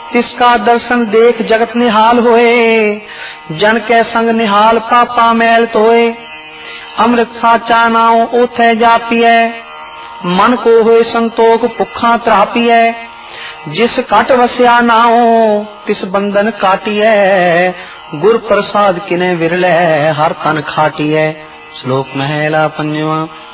तिसका दर्शन देख जगत निहाल होए। जन के संग निहाल पापा मैल धोए। अमृत साचा नाओ ओथे जा पिए। मन को होए संतोख भुखा त्रापिए। जिस काट वस्या नाओ तिस बंधन काटिए। गुर प्रसाद किने विरले हर तन खाटिए। श्लोक महला पंजवा।